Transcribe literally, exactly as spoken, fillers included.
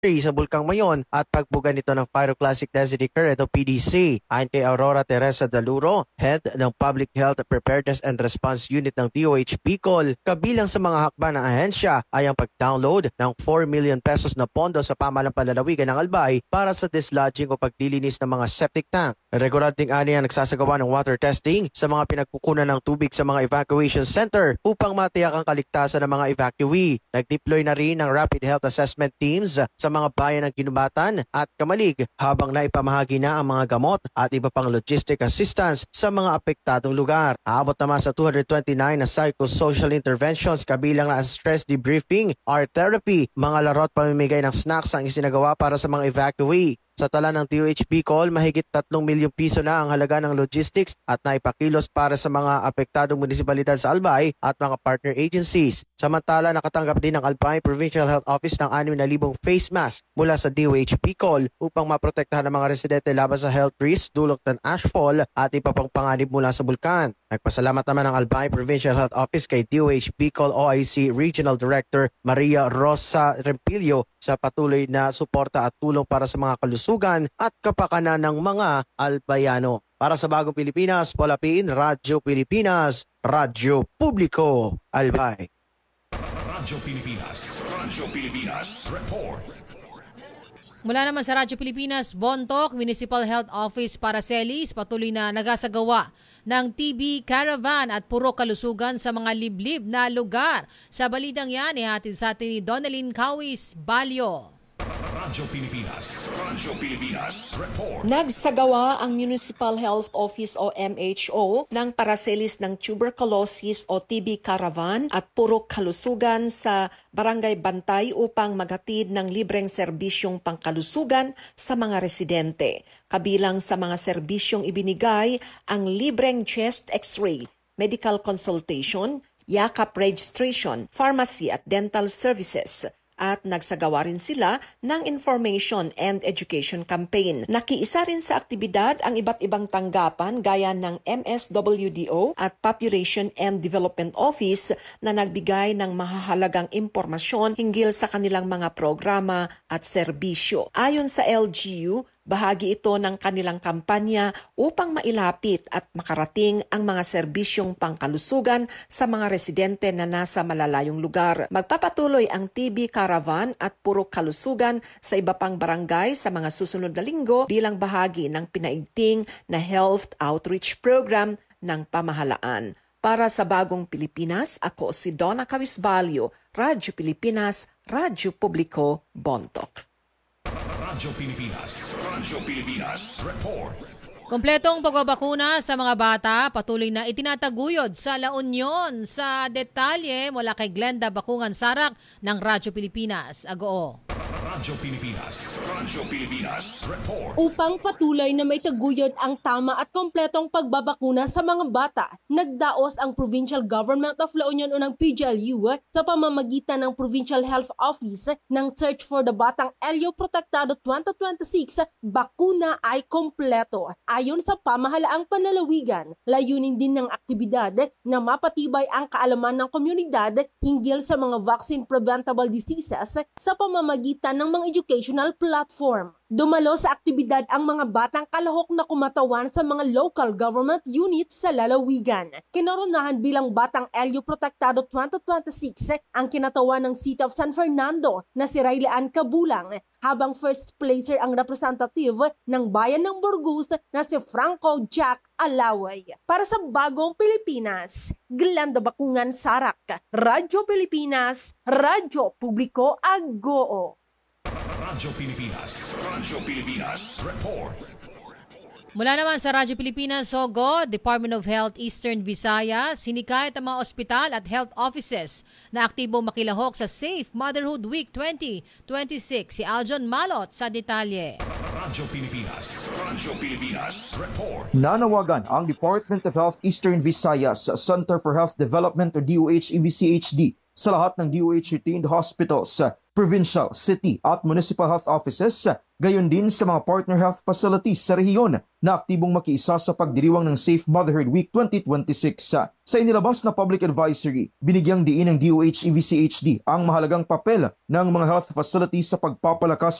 sa Bulkang Mayon at pagbuga nito ng Pyroclastic Density Current o P D C. Ayon kay Aurora Teresa Daluro, Head ng Public Health Preparedness and Response Unit ng D O H Bicol, kabilang sa mga hakbang ng ahensya ay ang pag-download ng four million pesos na pondo sa pamahalang palalawigan ng Albay para sa dislodging o paglilinis ng mga septic tank. Regular ding ani ang nagsasagawa ng water testing sa mga pinagkukunan ng tubig sa mga evacuation center upang matiyak ang kaligtasan ng mga evacuee. Nag-deploy na rin ng Rapid Health Assessment Teams sa mga bayan ng Ginubatan at Kamalig habang naipamahagi na ang mga gamot at iba pang logistic assistance sa mga apektadong lugar. Aabot naman sa two hundred twenty-nine na psychosocial interventions kabilang na stress debriefing, art therapy, mga laro at pamimigay ng snacks ang isinagawa para sa mga evacuee. Sa tala ng D O H Bicol, mahigit tatlong milyong piso na ang halaga ng logistics at naipakilos para sa mga apektadong munisipalidad sa Albay at mga partner agencies. Samantala, nakatanggap din ng Albay Provincial Health Office ng six thousand face mask mula sa D O H Bicol upang maprotektahan ang mga residente laban sa health risks dulot ng ashfall at iba pang panganib mula sa bulkan. Nagpasalamat naman ng Albay Provincial Health Office kay D O H Bicol O I C Regional Director Maria Rosa Rempilio sa patuloy na suporta at tulong para sa mga kalusugan at kapakanan ng mga Albayano. Para sa Bagong Pilipinas, Paula Pin, Radyo Pilipinas, Radyo Publiko, Albay. Radyo Pilipinas, Radyo Pilipinas, report. Mula naman sa Radyo Pilipinas, Bontoc Municipal Health Office Paracelis patuloy na nagasagawa ng T B Caravan at puro kalusugan sa mga liblib na lugar. Sa balitang yan, ihatid sa atin ni Donalyn Cawis Balyo. Radyo Pilipinas, Radyo Pilipinas, report. Nagsagawa ang Municipal Health Office o M H O ng Paracelis ng tuberculosis o T B Caravan at puro kalusugan sa Barangay Bantay upang maghatid ng libreng serbisyong pangkalusugan sa mga residente. Kabilang sa mga serbisyong ibinigay ang libreng chest x-ray, medical consultation, yakap registration, pharmacy at dental services. At nagsagawa rin sila ng information and education campaign. Nakiisa rin sa aktibidad ang iba't ibang tanggapan gaya ng M S W D O at Population and Development Office na nagbigay ng mahahalagang impormasyon hinggil sa kanilang mga programa at serbisyo. Ayon sa L G U, bahagi ito ng kanilang kampanya upang mailapit at makarating ang mga serbisyong pangkalusugan sa mga residente na nasa malalayong lugar. Magpapatuloy ang T B Caravan at puro kalusugan sa iba pang barangay sa mga susunod na linggo bilang bahagi ng pinaigting na health outreach program ng pamahalaan. Para sa Bagong Pilipinas, ako si Donna Cawisbalyo, Radyo Pilipinas, Radyo Publiko, Bontoc. Radyo Pilipinas, Radyo Pilipinas, report. Kompletong pagbabakuna sa mga bata patuloy na itinataguyod sa La Union. Sa detalye mula kay Glenda Bakungan Sarak ng Radyo Pilipinas. Agoo. Radyo Pilipinas, Radyo Pilipinas, report. Upang patuloy na may taguyod ang tama at kompletong pagbabakuna sa mga bata, nagdaos ang Provincial Government of La Union o ng P G L U sa pamamagitan ng Provincial Health Office ng Search for the Batang Elio Protectado twenty twenty-six, bakuna ay kompleto. Ayon sa pamahalaang panlalawigan, layunin din ng aktibidad na mapatibay ang kaalaman ng komunidad hinggil sa mga vaccine preventable diseases sa pamamagitan ng mga educational platform. Dumalo sa aktibidad ang mga batang kalahok na kumatawan sa mga local government units sa lalawigan. Kinoronahan bilang Batang Elio Protectado twenty twenty-six ang kinatawan ng City of San Fernando na si Riley Ann Cabulang, habang first placer ang representative ng Bayan ng Burgos na si Franco Jack Alaway. Para sa Bagong Pilipinas, Glenda Bakungan Sarak, Radyo Pilipinas, Radyo Publiko, Agoo. Radyo Pilipinas, Radyo Pilipinas, report. Mula naman sa Radyo Pilipinas, Sogo, Department of Health Eastern Visayas, sinikayat ang mga ospital at health offices na aktibo makilahok sa Safe Motherhood Week twenty twenty-six. Si Aljon Malot sa detalye. Radyo Pilipinas, Radyo Pilipinas, report. Nanawagan ang Department of Health Eastern Visayas Center for Health Development o D O H E V C H D sa lahat ng D O H retained hospitals provincial, city at municipal health offices, gayon din sa mga partner health facilities sa rehiyon na aktibong makiisa sa pagdiriwang ng Safe Motherhood Week twenty twenty-six. Sa inilabas na public advisory, binigyang diin ng D O H E V C H D ang mahalagang papel ng mga health facilities sa pagpapalakas